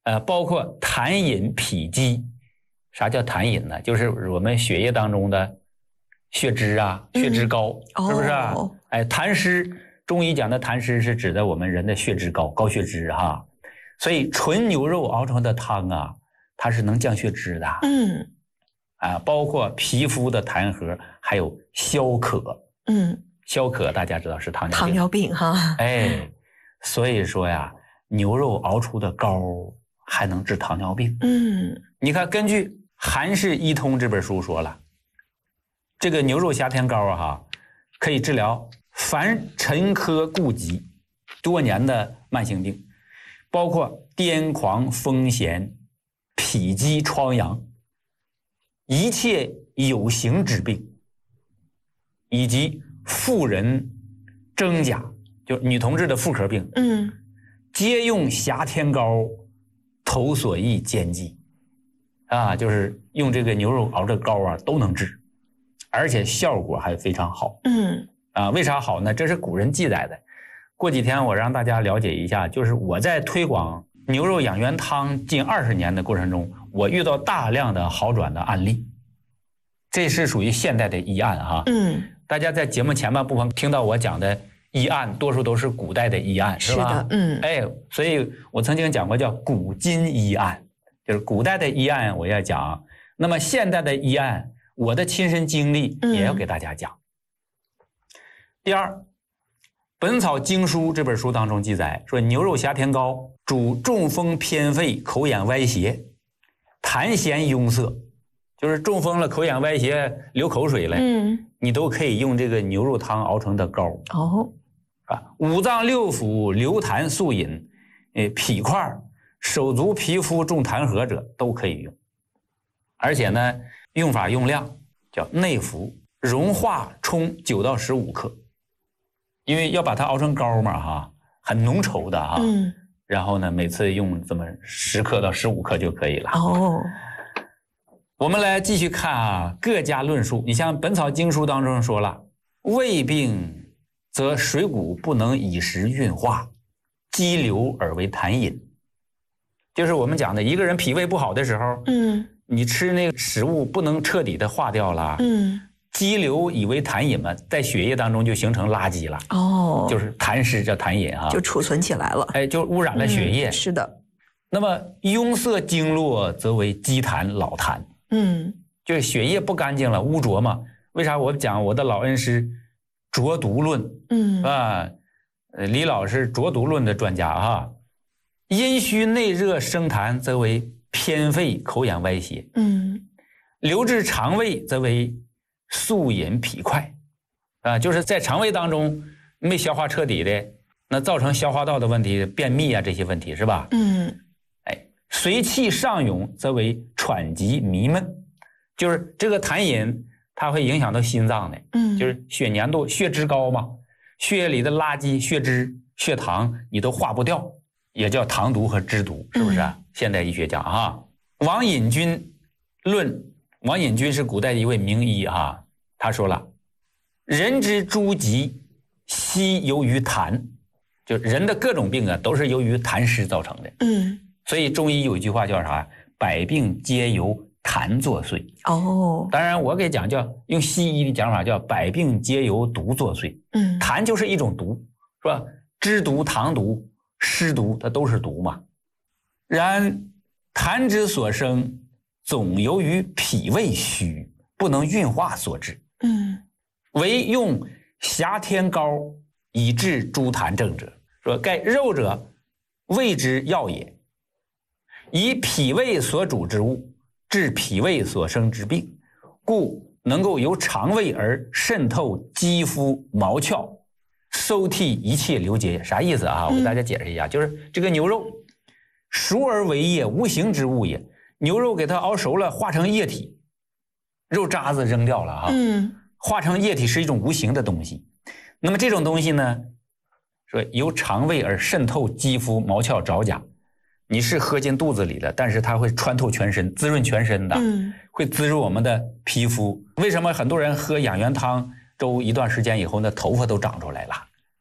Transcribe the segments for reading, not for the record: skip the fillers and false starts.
包括痰饮脾积。啥叫痰饮呢？就是我们血液当中的血脂啊，血脂高，是不是啊？痰湿，中医讲的痰湿是指的我们人的血脂高，高血脂哈。所以纯牛肉熬成的汤啊，它是能降血脂的。包括皮肤的痰核，还有消渴。消渴大家知道是糖尿病哈。所以说呀，牛肉熬出的膏还能治糖尿病。你看，根据《韩氏医通》这本书说了，这个牛肉虾天膏啊，可以治疗凡陈科痼疾多年的慢性病，包括癫狂、风痫、脾积、疮疡，一切有形之病，以及妇人征甲，就女同志的妇科病，皆用虾天膏投所益兼济。就是用这个牛肉熬这膏啊，都能治，而且效果还非常好。为啥好呢？这是古人记载的。过几天我让大家了解一下，就是我在推广牛肉养元汤近20年的过程中，我遇到大量的好转的案例。这是属于现代的医案哈。大家在节目前半部分听到我讲的医案，多数都是古代的医案，是吧？ 是的。 所以我曾经讲过叫古今医案。就是古代的医案我要讲，那么现代的医案我的亲身经历也要给大家讲。第二，《本草经书》这本书当中记载说，牛肉虾天膏主中风偏肺、口眼歪斜、痰涎壅塞，就是中风了、口眼歪斜、流口水了，你都可以用这个牛肉汤熬成的膏。五脏六腑流痰速饮，脾块、手足皮肤重痰核者都可以用。而且呢，用法用量叫内服，融化冲9到15克，因为要把它熬成膏嘛哈，很浓稠的哈。然后呢，每次用这么10克到15克就可以了。我们来继续看啊，各家论述。你像《本草经书》当中说了，胃病则水谷不能以时运化，积流而为痰饮。就是我们讲的，一个人脾胃不好的时候，你吃那个食物不能彻底的化掉了，积流以为痰饮嘛，在血液当中就形成垃圾了。就是痰湿叫痰饮啊， 就储存起来了。 就污染了血液。 是的。 那么壅塞经络则为积痰老痰。就是血液不干净了，污浊嘛。为啥我讲我的老恩师浊毒论？李老师浊毒论的专家哈。阴虚内热生痰则为偏肺、口眼歪斜。流至肠胃则为速饮脾块。就是在肠胃当中没消化彻底的，那造成消化道的问题，便秘啊这些问题是吧？随气上涌则为喘急迷闷，就是这个痰饮它会影响到心脏的。就是血粘度、血脂高嘛，血液里的垃圾、血脂、血糖你都化不掉，也叫糖毒和脂毒，是不是？现代医学讲哈。王隐君论，王隐君是古代的一位名医哈，他说了，人之诸疾悉由于痰，就人的各种病啊都是由于痰湿造成的。所以中医有一句话叫啥？百病皆由痰作祟。当然我给讲叫用西医的讲法叫百病皆由毒作祟。痰就是一种毒，是吧？脂毒、糖毒、湿毒它都是毒嘛。然痰之所生，总由于脾胃虚不能运化所致。唯用虾天膏以治诸痰症者，说盖肉者胃之要也，以脾胃所主之物治脾胃所生之病，故能够由肠胃而渗透肌肤毛窍，收剔一切流结。啥意思啊？我给大家解释一下，就是这个牛肉熟而为液，无形之物也。牛肉给它熬熟了，化成液体，肉渣子扔掉了啊。化成液体是一种无形的东西。那么这种东西呢，说由肠胃而渗透肌肤毛窍爪甲，你是喝进肚子里的，但是它会穿透全身，滋润全身的，会滋润我们的皮肤。为什么很多人喝养元汤粥一段时间以后，那头发都长出来了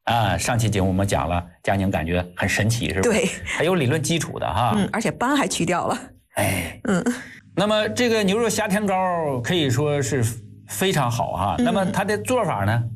啊，上期节目我们讲了，佳宁感觉很神奇，是吧？ 对， 还有理论基础的哈。 而且斑还去掉了。 哎，那么这个牛肉虾田膏可以说是非常好哈。那么它的做法呢，